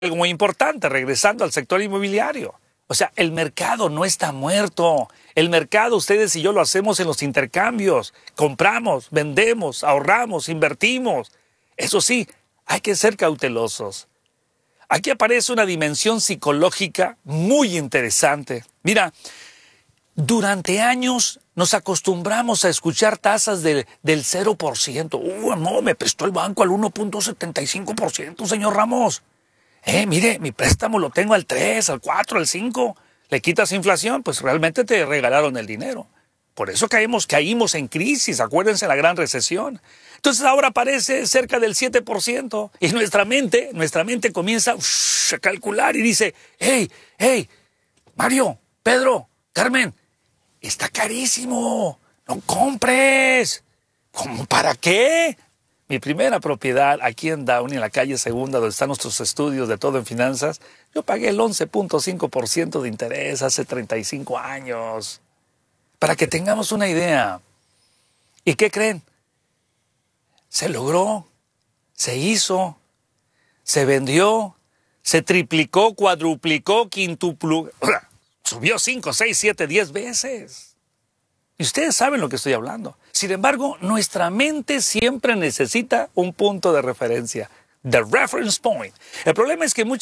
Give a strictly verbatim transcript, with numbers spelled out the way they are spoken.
Algo muy importante, regresando al sector inmobiliario. O sea, el mercado no está muerto. El mercado, ustedes y yo lo hacemos en los intercambios. Compramos, vendemos, ahorramos, invertimos. Eso sí, hay que ser cautelosos. Aquí aparece una dimensión psicológica muy interesante. Mira, durante años nos acostumbramos a escuchar tasas de, del cero por ciento. Uh, no, me prestó el banco al uno punto setenta y cinco por ciento, señor Ramos. Eh, mire, mi préstamo lo tengo al tres, al cuatro, al cinco. Le quitas inflación, pues realmente te regalaron el dinero. Por eso caímos, caímos en crisis, acuérdense la gran recesión. Entonces ahora aparece cerca del siete por ciento y nuestra mente, nuestra mente comienza uff, a calcular y dice, hey, hey, Mario, Pedro, Carmen, está carísimo, no compres. ¿Cómo para qué? Mi primera propiedad aquí en Downey, en la calle Segunda, donde están nuestros estudios de todo en finanzas, yo pagué el once punto cinco por ciento de interés hace treinta y cinco años. Para que tengamos una idea. ¿Y qué creen? Se logró, se hizo, se vendió, se triplicó, cuadruplicó, quintuplicó, subió cinco, seis, siete, diez veces. Y ustedes saben lo que estoy hablando. Sin embargo, nuestra mente siempre necesita un punto de referencia. The reference point. El problema es que muchas